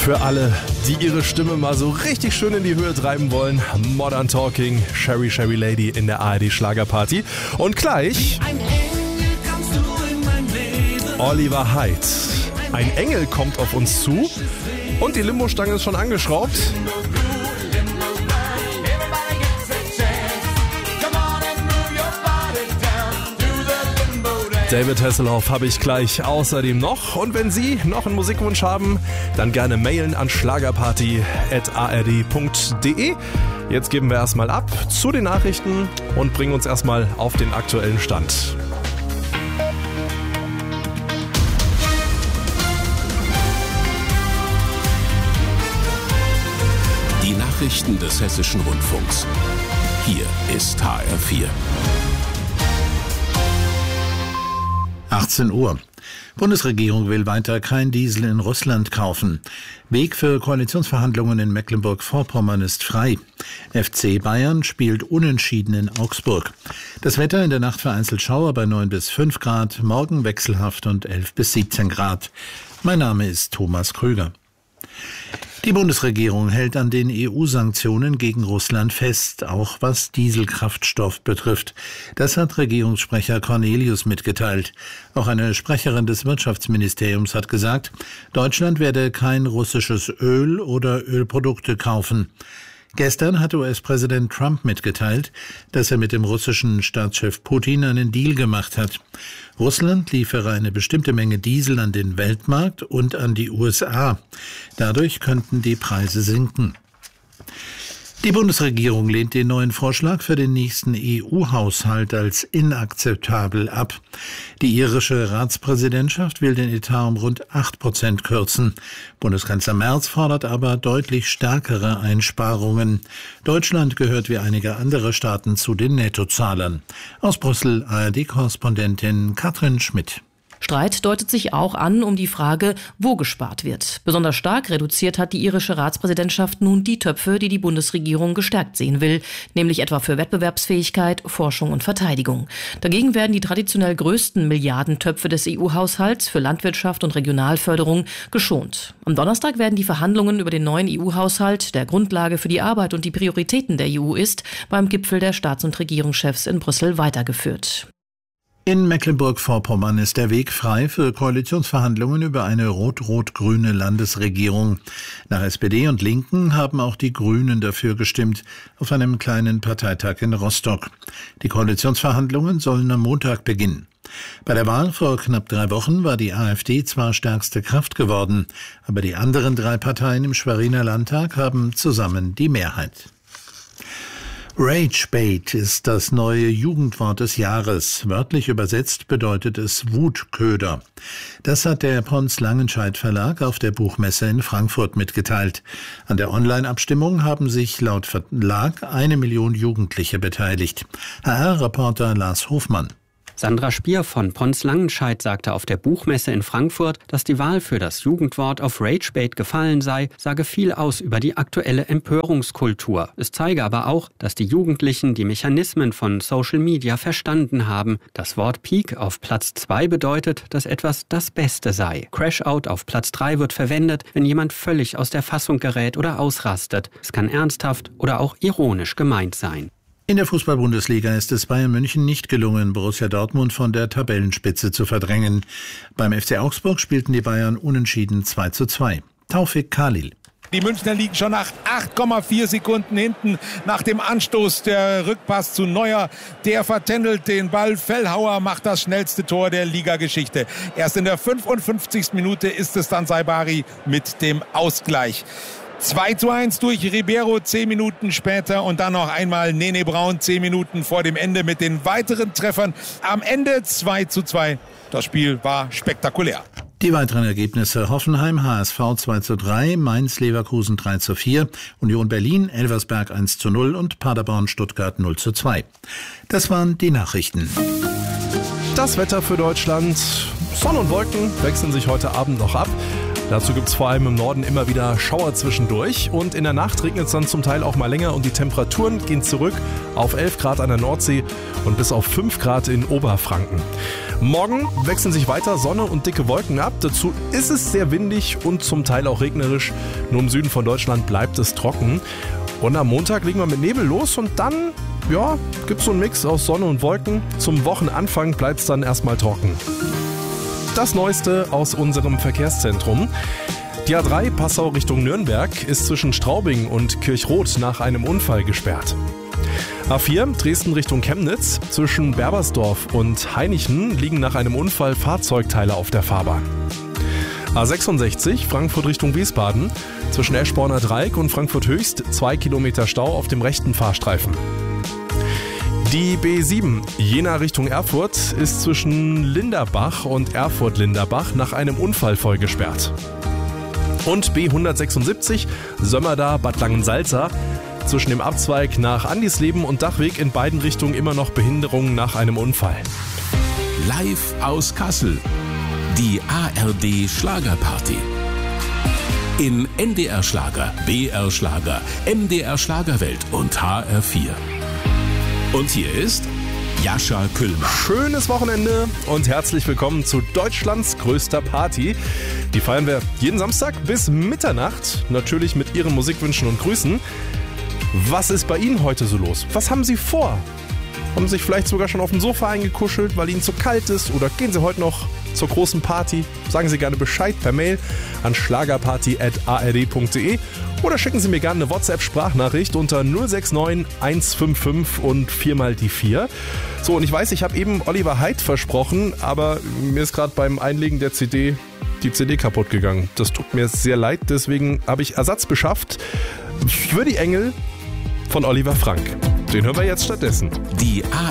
Für alle, die ihre Stimme mal so richtig schön in die Höhe treiben wollen, Modern Talking, Sherry Sherry Lady in der ARD Schlagerparty. Und gleich Oliver Haidt. Ein Engel kommt auf uns zu und die Limbo-Stange ist schon angeschraubt. David Hasselhoff habe ich gleich außerdem noch. Und wenn Sie noch einen Musikwunsch haben, dann gerne mailen an schlagerparty@ard.de. Jetzt geben wir erstmal ab zu den Nachrichten und bringen uns erstmal auf den aktuellen Stand. Die Nachrichten des Hessischen Rundfunks. Hier ist HR4. 18 Uhr. Bundesregierung will weiter kein Diesel in Russland kaufen. Weg für Koalitionsverhandlungen in Mecklenburg-Vorpommern ist frei. FC Bayern spielt unentschieden in Augsburg. Das Wetter in der Nacht vereinzelt Schauer bei 9 bis 5 Grad, morgen wechselhaft und 11 bis 17 Grad. Mein Name ist Thomas Krüger. Die Bundesregierung hält an den EU-Sanktionen gegen Russland fest, auch was Dieselkraftstoff betrifft. Das hat Regierungssprecher Cornelius mitgeteilt. Auch eine Sprecherin des Wirtschaftsministeriums hat gesagt, Deutschland werde kein russisches Öl oder Ölprodukte kaufen. Gestern hat US-Präsident Trump mitgeteilt, dass er mit dem russischen Staatschef Putin einen Deal gemacht hat. Russland liefere eine bestimmte Menge Diesel an den Weltmarkt und an die USA. Dadurch könnten die Preise sinken. Die Bundesregierung lehnt den neuen Vorschlag für den nächsten EU-Haushalt als inakzeptabel ab. Die irische Ratspräsidentschaft will den Etat um rund 8% kürzen. Bundeskanzler Merz fordert aber deutlich stärkere Einsparungen. Deutschland gehört wie einige andere Staaten zu den Nettozahlern. Aus Brüssel ARD-Korrespondentin Katrin Schmidt. Streit deutet sich auch an um die Frage, wo gespart wird. Besonders stark reduziert hat die irische Ratspräsidentschaft nun die Töpfe, die die Bundesregierung gestärkt sehen will, nämlich etwa für Wettbewerbsfähigkeit, Forschung und Verteidigung. Dagegen werden die traditionell größten Milliardentöpfe des EU-Haushalts für Landwirtschaft und Regionalförderung geschont. Am Donnerstag werden die Verhandlungen über den neuen EU-Haushalt, der Grundlage für die Arbeit und die Prioritäten der EU ist, beim Gipfel der Staats- und Regierungschefs in Brüssel weitergeführt. In Mecklenburg-Vorpommern ist der Weg frei für Koalitionsverhandlungen über eine rot-rot-grüne Landesregierung. Nach SPD und Linken haben auch die Grünen dafür gestimmt, auf einem kleinen Parteitag in Rostock. Die Koalitionsverhandlungen sollen am Montag beginnen. Bei der Wahl vor knapp 3 Wochen war die AfD zwar stärkste Kraft geworden, aber die anderen 3 Parteien im Schweriner Landtag haben zusammen die Mehrheit. Ragebait ist das neue Jugendwort des Jahres. Wörtlich übersetzt bedeutet es Wutköder. Das hat der Pons-Langenscheidt Verlag auf der Buchmesse in Frankfurt mitgeteilt. An der Online-Abstimmung haben sich laut Verlag 1 Million Jugendliche beteiligt. HR-Reporter Lars Hofmann. Sandra Spier von Pons-Langenscheidt sagte auf der Buchmesse in Frankfurt, dass die Wahl für das Jugendwort auf Ragebait gefallen sei, sage viel aus über die aktuelle Empörungskultur. Es zeige aber auch, dass die Jugendlichen die Mechanismen von Social Media verstanden haben. Das Wort Peak auf Platz 2 bedeutet, dass etwas das Beste sei. Crashout auf Platz 3 wird verwendet, wenn jemand völlig aus der Fassung gerät oder ausrastet. Es kann ernsthaft oder auch ironisch gemeint sein. In der Fußball-Bundesliga ist es Bayern München nicht gelungen, Borussia Dortmund von der Tabellenspitze zu verdrängen. Beim FC Augsburg spielten die Bayern unentschieden 2:2. Taufik Khalil. Die Münchner liegen schon nach 8,4 Sekunden hinten nach dem Anstoß. Der Rückpass zu Neuer, der vertändelt den Ball. Fellhauer macht das schnellste Tor der Ligageschichte. Erst in der 55. Minute ist es dann Saibari mit dem Ausgleich. 2:1 durch Ribeiro 10 Minuten später und dann noch einmal Nene Braun 10 Minuten vor dem Ende mit den weiteren Treffern. Am Ende 2:2. Das Spiel war spektakulär. Die weiteren Ergebnisse: Hoffenheim HSV 2:3, Mainz Leverkusen 3:4, Union Berlin Elversberg 1:0 und Paderborn Stuttgart 0:2. Das waren die Nachrichten. Das Wetter für Deutschland. Sonne und Wolken wechseln sich heute Abend noch ab. Dazu gibt es vor allem im Norden immer wieder Schauer zwischendurch und in der Nacht regnet es dann zum Teil auch mal länger und die Temperaturen gehen zurück auf 11 Grad an der Nordsee und bis auf 5 Grad in Oberfranken. Morgen wechseln sich weiter Sonne und dicke Wolken ab. Dazu ist es sehr windig und zum Teil auch regnerisch. Nur im Süden von Deutschland bleibt es trocken. Und am Montag legen wir mit Nebel los und dann gibt es so einen Mix aus Sonne und Wolken. Zum Wochenanfang bleibt es dann erstmal trocken. Das Neueste aus unserem Verkehrszentrum. Die A3 Passau Richtung Nürnberg ist zwischen Straubing und Kirchroth nach einem Unfall gesperrt. A4 Dresden Richtung Chemnitz zwischen Berbersdorf und Hainichen liegen nach einem Unfall Fahrzeugteile auf der Fahrbahn. A66 Frankfurt Richtung Wiesbaden zwischen Eschborner Dreieck und Frankfurt Höchst 2 Kilometer Stau auf dem rechten Fahrstreifen. Die B7 Jena Richtung Erfurt ist zwischen Linderbach und Erfurt-Linderbach nach einem Unfall voll gesperrt. Und B176 Sömmerda-Bad Langensalza zwischen dem Abzweig nach Andisleben und Dachweg in beiden Richtungen immer noch Behinderungen nach einem Unfall. Live aus Kassel. Die ARD Schlagerparty. In NDR Schlager, BR Schlager, MDR Schlagerwelt und HR4. Und hier ist Jascha Küllmann. Schönes Wochenende und herzlich willkommen zu Deutschlands größter Party. Die feiern wir jeden Samstag bis Mitternacht, natürlich mit Ihren Musikwünschen und Grüßen. Was ist bei Ihnen heute so los? Was haben Sie vor? Haben Sie sich vielleicht sogar schon auf dem Sofa eingekuschelt, weil Ihnen zu kalt ist? Oder gehen Sie heute noch zur großen Party? Sagen Sie gerne Bescheid per Mail an schlagerparty@ard.de oder schicken Sie mir gerne eine WhatsApp-Sprachnachricht unter 069 155 und 4 mal die 4. So, und ich weiß, ich habe eben Oliver Haidt versprochen, aber mir ist gerade beim Einlegen der CD die CD kaputt gegangen. Das tut mir sehr leid, deswegen habe ich Ersatz beschafft für die Engel von Oliver Frank. Den hören wir jetzt stattdessen. Die